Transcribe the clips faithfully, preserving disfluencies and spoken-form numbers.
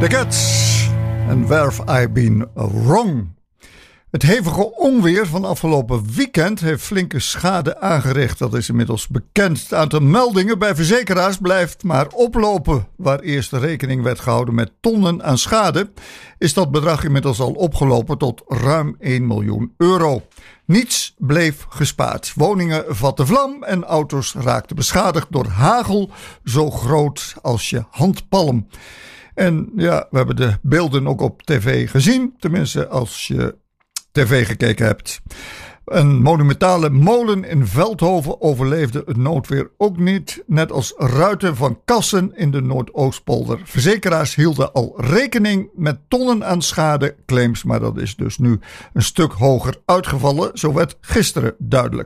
The Cats en Where Have I Been Wrong. Het hevige onweer van afgelopen weekend heeft flinke schade aangericht. Dat is inmiddels bekend. Het aantal meldingen bij verzekeraars blijft maar oplopen. Waar eerst rekening werd gehouden met tonnen aan schade, is dat bedrag inmiddels al opgelopen tot ruim één miljoen euro. Niets bleef gespaard. Woningen vatten vlam en auto's raakten beschadigd door hagel zo groot als je handpalm. En ja, we hebben de beelden ook op tv gezien. Tenminste, als je tv gekeken hebt. Een monumentale molen in Veldhoven overleefde het noodweer ook niet. Net als ruiten van kassen in de Noordoostpolder. Verzekeraars hielden al rekening met tonnen aan schadeclaims. Maar dat is dus nu een stuk hoger uitgevallen. Zo werd gisteren duidelijk.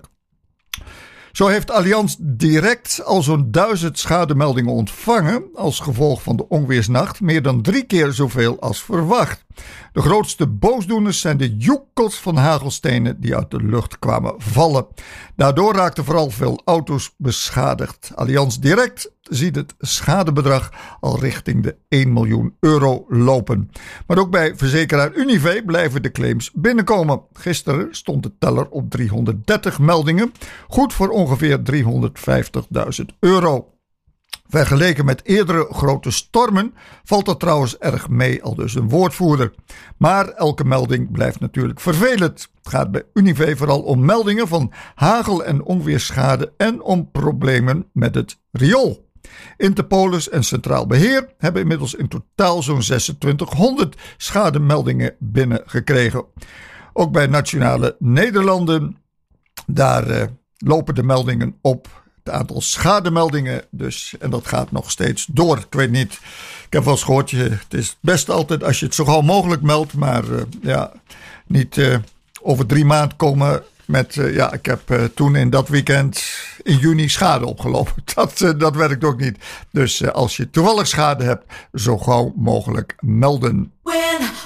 Zo heeft Allianz Direct al zo'n duizend schademeldingen ontvangen als gevolg van de onweersnacht, meer dan drie keer zoveel als verwacht. De grootste boosdoeners zijn de joekels van hagelstenen die uit de lucht kwamen vallen. Daardoor raakten vooral veel auto's beschadigd. Allianz Direct ziet het schadebedrag al richting de één miljoen euro lopen. Maar ook bij verzekeraar Unive blijven de claims binnenkomen. Gisteren stond de teller op driehonderddertig meldingen, goed voor ongeveer driehonderdvijftigduizend euro. Vergeleken met eerdere grote stormen valt dat trouwens erg mee, al dus een woordvoerder. Maar elke melding blijft natuurlijk vervelend. Het gaat bij Unive vooral om meldingen van hagel- en onweersschade en om problemen met het riool. Interpolis en Centraal Beheer hebben inmiddels in totaal zo'n zesentwintighonderd schademeldingen binnengekregen. Ook bij Nationale Nederlanden, daar uh, lopen de meldingen op. Het aantal schademeldingen dus. En dat gaat nog steeds door. Ik weet niet. Ik heb wel eens gehoord. Je, het is het beste altijd als je het zo gauw mogelijk meldt. Maar uh, ja, niet uh, over drie maanden komen met. Uh, ja, ik heb uh, toen in dat weekend in juni schade opgelopen. Dat, uh, dat werkt ook niet. Dus uh, als je toevallig schade hebt, zo gauw mogelijk melden. When